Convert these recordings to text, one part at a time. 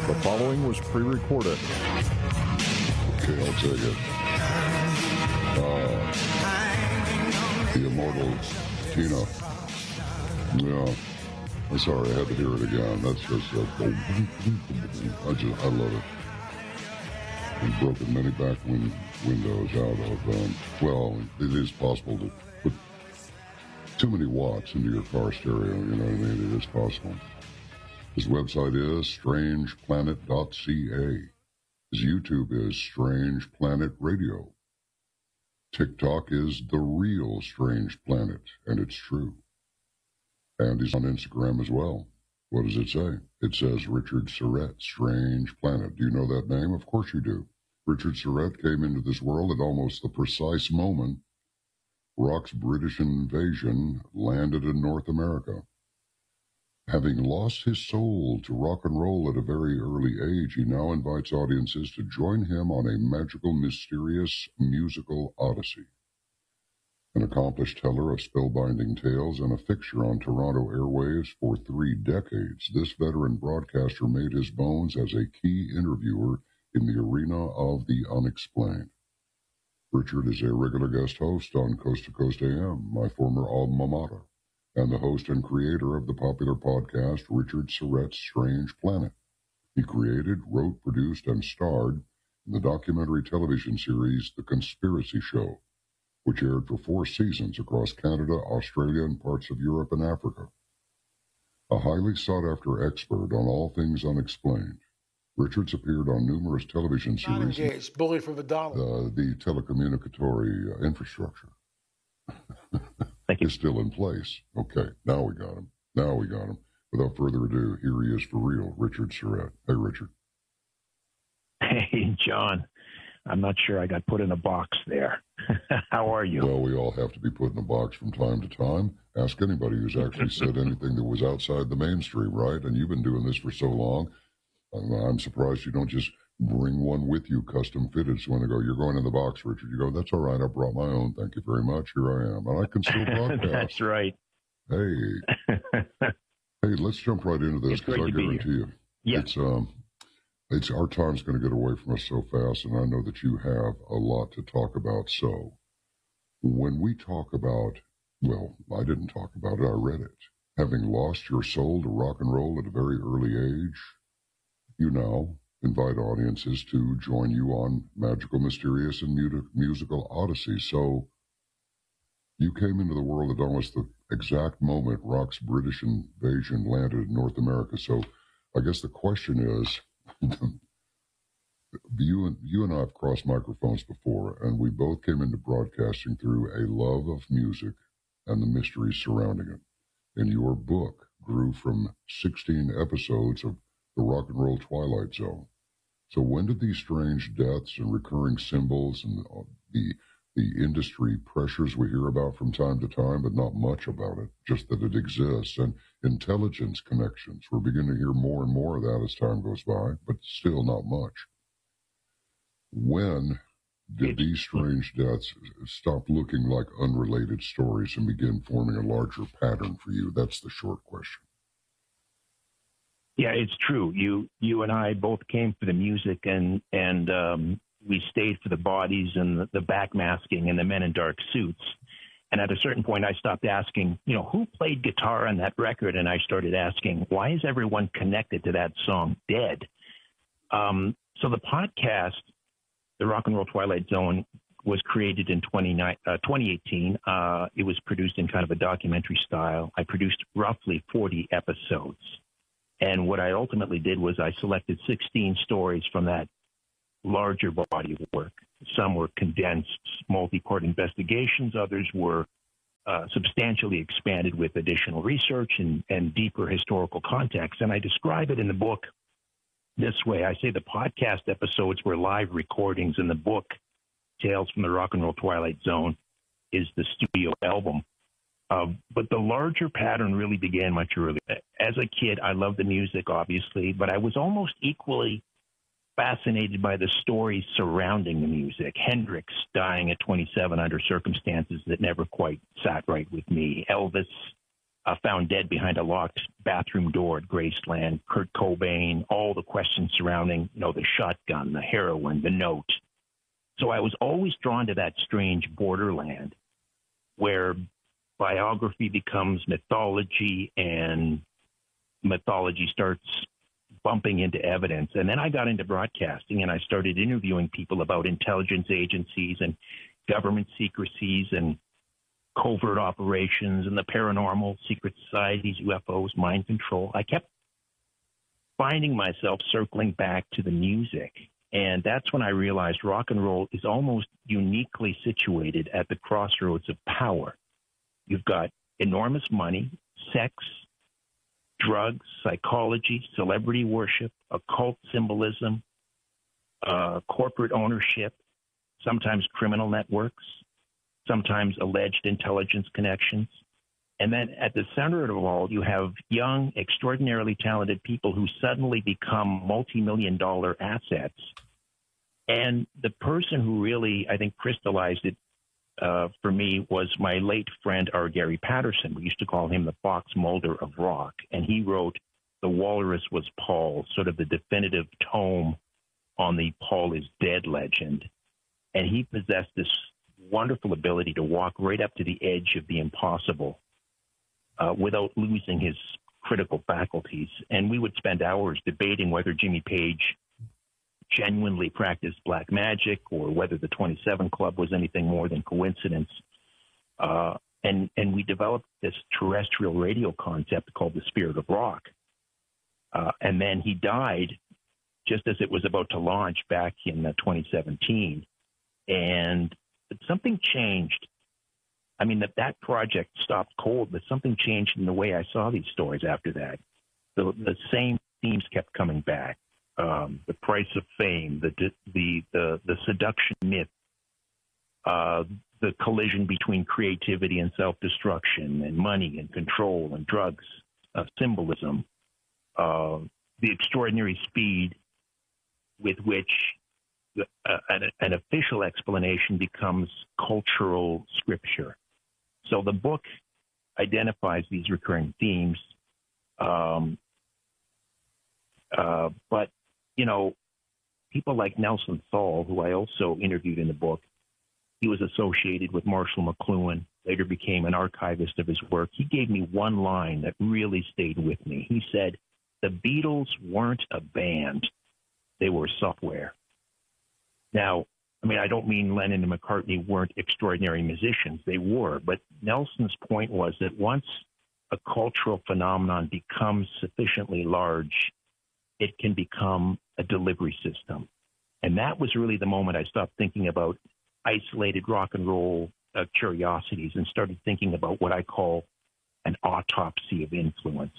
The following was pre-recorded. Okay, I'll take it. The immortal Tina. Yeah. I'm sorry, I had to hear it again. That's just I love it. We've broken many back windows out of, well, it is possible to put too many watts into your car stereo, you know what I mean? It is possible. His website is strangeplanet.ca. His YouTube is Strange Planet Radio. TikTok is The Real Strange Planet, and it's true. And he's on Instagram as well. What does it say? It says Richard Surrett, Strange Planet. Do you know that name? Of course you do. Richard Surrett came into this world at almost the precise moment Rock's British invasion landed in North America. Having lost his soul to rock and roll at a very early age, he now invites audiences to join him on a magical, mysterious musical odyssey. An accomplished teller of spellbinding tales and a fixture on Toronto airwaves for 3 decades, this veteran broadcaster made his bones as a key interviewer in the arena of the unexplained. Richard is a regular guest host on Coast to Coast AM, my former alma mater, and the host and creator of the popular podcast Richard Surrett's Strange Planet. He created, wrote, produced, and starred in the documentary television series The Conspiracy Show, which aired for 4 seasons across Canada, Australia, and parts of Europe and Africa. A highly sought-after expert on all things unexplained, Richards appeared on numerous television series. Engaged, bullied for the dollar. The telecommunicatory infrastructure is still in place. Okay, now we got him. Without further ado, here he is for real, Richard Surrett. Hey, Richard. Hey, John. I'm not sure I got put in a box there. How are you? Well, we all have to be put in a box from time to time. Ask anybody who's actually said anything that was outside the mainstream, right? And you've been doing this for so long. I'm surprised you don't just bring one with you, custom fitted. So when they go, you're going in the box, Richard, you go, that's all right. I brought my own. Thank you very much. Here I am. And I can still broadcast. That's right. Hey, let's jump right into this because I guarantee you, it's our time's going to get away from us so fast. And I know that you have a lot to talk about. So when we talk about, well, I didn't talk about it. I read it. Having lost your soul to rock and roll at a very early age, you now invite audiences to join you on magical, mysterious, and musical odyssey. So you came into the world at almost the exact moment rock's British invasion landed in North America. So I guess the question is, you and I have crossed microphones before, and we both came into broadcasting through a love of music and the mysteries surrounding it. And your book grew from 16 episodes of the Rock and Roll Twilight Zone. So when did these strange deaths and recurring symbols and the industry pressures we hear about from time to time, but not much about it, just that it exists, and intelligence connections, we're beginning to hear more and more of that as time goes by, but still not much. When did these strange deaths stop looking like unrelated stories and begin forming a larger pattern for you? That's the short question. Yeah, it's true. You and I both came for the music, and we stayed for the bodies and the backmasking and the men in dark suits. And at a certain point, I stopped asking, who played guitar on that record? And I started asking, why is everyone connected to that song dead? So the podcast, The Rock and Roll Twilight Zone, was created in 2018. It was produced in kind of a documentary style. I produced roughly 40 episodes. And what I ultimately did was I selected 16 stories from that larger body of work. Some were condensed multi-part investigations. Others were substantially expanded with additional research and deeper historical context. And I describe it in the book this way. I say the podcast episodes were live recordings, and the book, Tales from the Rock and Roll Twilight Zone, is the studio album. But the larger pattern really began much earlier. As a kid, I loved the music, obviously, but I was almost equally fascinated by the stories surrounding the music. Hendrix dying at 27 under circumstances that never quite sat right with me. Elvis found dead behind a locked bathroom door at Graceland, Kurt Cobain, all the questions surrounding, the shotgun, the heroin, the note. So I was always drawn to that strange borderland where biography becomes mythology and mythology starts bumping into evidence. And then I got into broadcasting and I started interviewing people about intelligence agencies and government secrecies and covert operations and the paranormal, secret societies, UFOs, mind control. I kept finding myself circling back to the music. And that's when I realized rock and roll is almost uniquely situated at the crossroads of power. You've got enormous money, sex, drugs, psychology, celebrity worship, occult symbolism, corporate ownership, sometimes criminal networks, sometimes alleged intelligence connections. And then at the center of it all, you have young, extraordinarily talented people who suddenly become multi-million-dollar assets. And the person who really, I think, crystallized it for me was my late friend, R. Gary Patterson. We used to call him the Fox Mulder of rock. And he wrote The Walrus Was Paul, sort of the definitive tome on the Paul is dead legend. And he possessed this wonderful ability to walk right up to the edge of the impossible without losing his critical faculties. And we would spend hours debating whether Jimmy Page genuinely practiced black magic or whether the 27 Club was anything more than coincidence. And we developed this terrestrial radio concept called the Spirit of Rock. And then he died just as it was about to launch back in 2017. And something changed. I mean, that project stopped cold, but something changed in the way I saw these stories after that. The same themes kept coming back. The price of fame, the seduction myth, the collision between creativity and self-destruction, and money and control and drugs, symbolism, the extraordinary speed with which an official explanation becomes cultural scripture. So the book identifies these recurring themes, but people like Nelson Thal, who I also interviewed in the book, he was associated with Marshall McLuhan, later became an archivist of his work. He gave me one line that really stayed with me. He said, "The Beatles weren't a band, they were software." Now, I mean, I don't mean Lennon and McCartney weren't extraordinary musicians. They were. But Nelson's point was that once a cultural phenomenon becomes sufficiently large, it can become a delivery system. And that was really the moment I stopped thinking about isolated rock and roll curiosities and started thinking about what I call an autopsy of influence.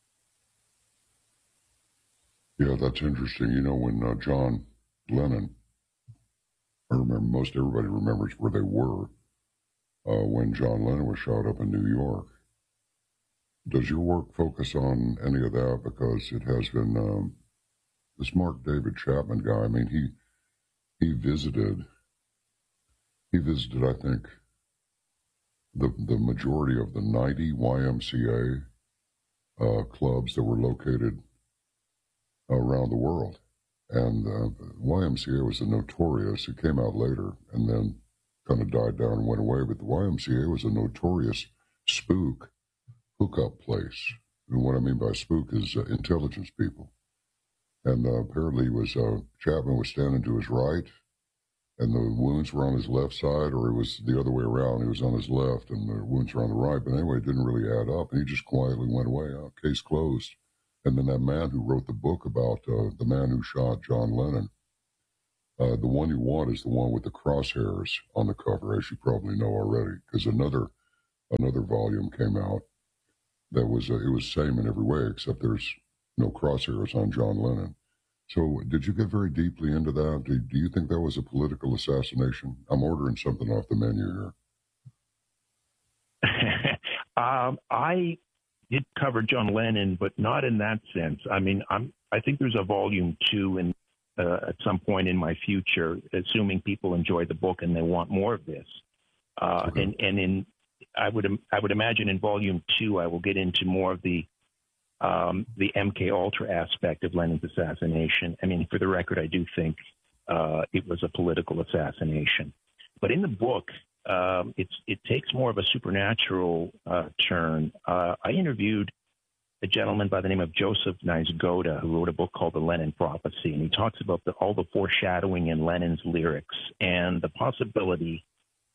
Yeah, that's interesting. When John Lennon, I remember most everybody remembers where they were when John Lennon was shot up in New York. Does your work focus on any of that? Because it has been this Mark David Chapman guy. I mean, he visited, I think, the majority of the 90 YMCA clubs that were located around the world. And YMCA was a notorious, it came out later and then kind of died down and went away, but the YMCA was a notorious spook hookup place. And what I mean by spook is intelligence people. And apparently Chapman was standing to his right, and the wounds were on his left side, or it was the other way around. He was on his left, and the wounds were on the right. But anyway, it didn't really add up, and he just quietly went away. Case closed. And then that man who wrote the book about the man who shot John Lennon, the one you want is the one with the crosshairs on the cover, as you probably know already, because another volume came out that was it was same in every way, except there's no crosshairs on John Lennon. So did you get very deeply into that? Do you think that was a political assassination? I'm ordering something off the menu here. I did cover John Lennon, but not in that sense. I mean, I think there's a volume 2 at some point in my future, assuming people enjoy the book and they want more of this. Okay. And I would imagine in volume 2 I will get into more of the MK Ultra aspect of Lenin's assassination. I mean, for the record, I do think it was a political assassination. But in the book, it takes more of a supernatural turn. I interviewed a gentleman by the name of Joseph Niezgoda, who wrote a book called The Lenin Prophecy, and he talks about all the foreshadowing in Lenin's lyrics and the possibility,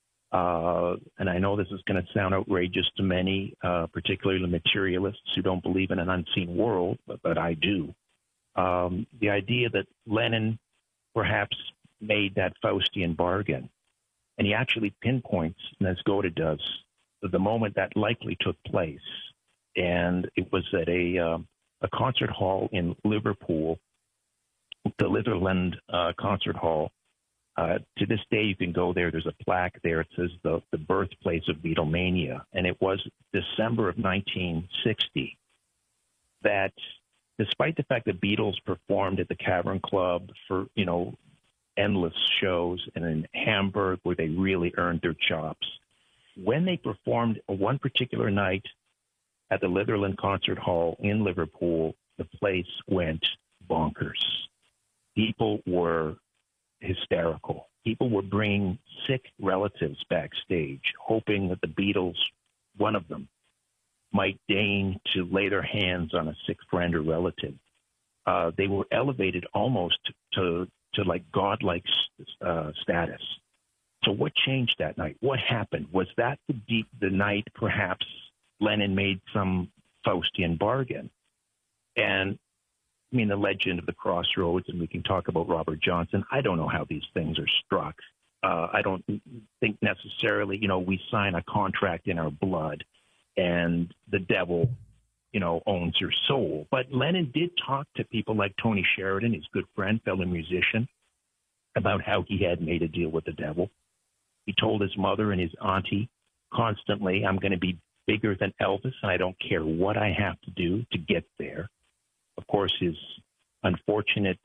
and I know this is going to sound outrageous to many, particularly materialists who don't believe in an unseen world, but I do. The idea that Lenin perhaps made that Faustian bargain, and he actually pinpoints, Niezgoda does, the moment that likely took place. And it was at a concert hall in Liverpool, the Litherland Concert Hall. To this day, you can go there. There's a plaque there. It says the birthplace of Beatlemania. And it was December of 1960 that, despite the fact that Beatles performed at the Cavern Club for, endless shows, and in Hamburg where they really earned their chops, when they performed one particular night at the Litherland Concert Hall in Liverpool, the place went bonkers. People were hysterical. People were bringing sick relatives backstage, hoping that the Beatles, one of them, might deign to lay their hands on a sick friend or relative. They were elevated almost to like godlike status. So what changed that night? What happened? Was that the night perhaps Lenin made some Faustian bargain? And I mean, the legend of the crossroads, and we can talk about Robert Johnson. I don't know how these things are struck. I don't think necessarily, we sign a contract in our blood and the devil, owns your soul. But Lenin did talk to people like Tony Sheridan, his good friend, fellow musician, about how he had made a deal with the devil. He told his mother and his auntie constantly, I'm going to be bigger than Elvis, and I don't care what I have to do to get there. Of course, his unfortunate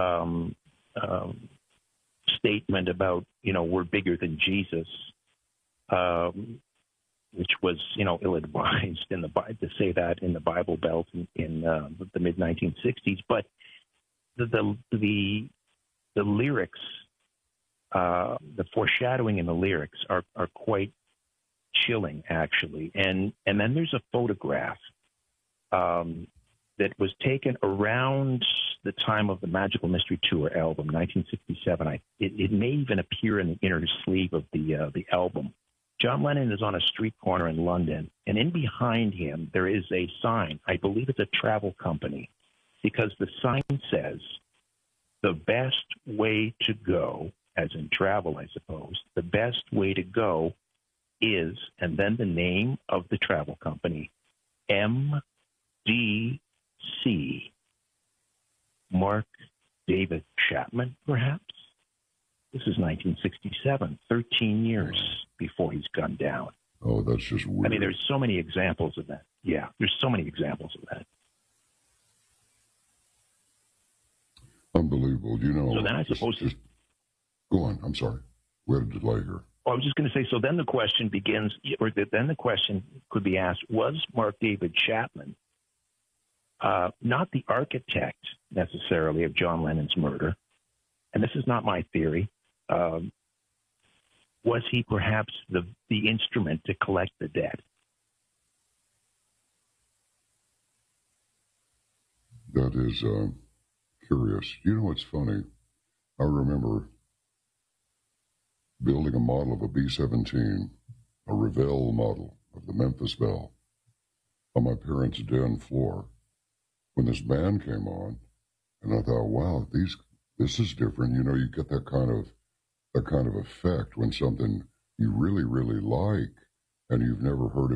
statement about, we're bigger than Jesus, which was, ill-advised to say that in the Bible Belt in the mid-1960s. But the lyrics, the foreshadowing in the lyrics are quite chilling, actually. And then there's a photograph that was taken around the time of the Magical Mystery Tour album, 1967. It may even appear in the inner sleeve of the album. John Lennon is on a street corner in London, and in behind him there is a sign. I believe it's a travel company, because the sign says, the best way to go, as in travel, I suppose, the best way to go is, and then the name of the travel company, MDC, Mark David Chapman, perhaps? This is 1967, 13 years before he's gunned down. Oh, that's just weird. I mean, there's so many examples of that. Yeah, there's so many examples of that. Unbelievable. So then I suppose... Go on. I'm sorry. We had a delay here. Well, I was just going to say, so then the question begins, or then the question could be asked, was Mark David Chapman not the architect necessarily of John Lennon's murder? And this is not my theory. Was he perhaps the instrument to collect the debt? That is curious. You know what's funny? I remember building a model of a B-17, a Revell model of the Memphis Belle, on my parents' den floor when this band came on, and I thought, wow, this is different. You get that kind of effect when something you really, really like and you've never heard it